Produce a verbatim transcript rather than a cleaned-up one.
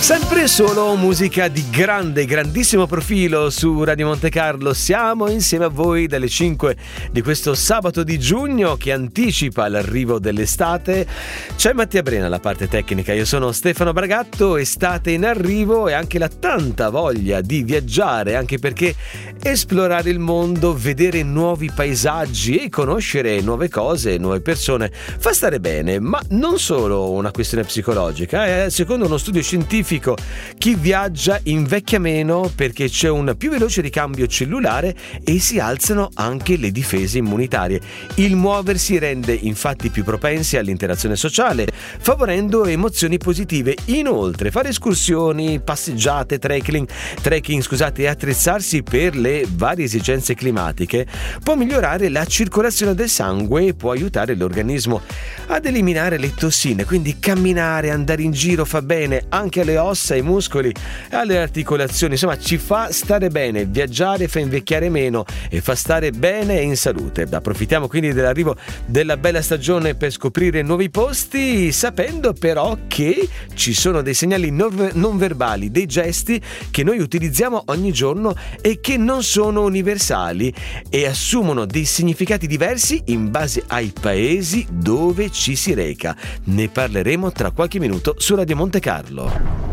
Sempre solo musica di grande, grandissimo profilo su Radio Monte Carlo. Siamo insieme a voi dalle cinque di questo sabato di giugno che anticipa l'arrivo dell'estate. C'è Mattia Brena alla parte tecnica, io sono Stefano Bragatto. Estate in arrivo e anche la tanta voglia di viaggiare, anche perché esplorare il mondo, vedere nuovi paesaggi e conoscere nuove cose, nuove persone fa stare bene, ma non solo una questione psicologica. Eh, secondo uno studio scientifico, chi viaggia invecchia meno perché c'è un più veloce ricambio cellulare e si alzano anche le difese immunitarie. Il muoversi rende infatti più propensi all'interazione sociale, favorendo emozioni positive. Inoltre, fare escursioni, passeggiate, trekking, trekking scusate, e attrezzarsi per le varie esigenze climatiche può migliorare la circolazione del sangue e può aiutare l'organismo ad eliminare le tossine. Quindi camminare, andare in giro fa bene anche alle ossa, ai muscoli, alle articolazioni, insomma ci fa stare bene. Viaggiare fa invecchiare meno e fa stare bene e in salute. Approfittiamo quindi dell'arrivo della bella stagione per scoprire nuovi posti, sapendo però che ci sono dei segnali non verbali, dei gesti che noi utilizziamo ogni giorno e che non sono universali e assumono dei significati diversi in base ai paesi dove ci si reca. Ne parleremo tra qualche minuto su Radio Monte Carlo.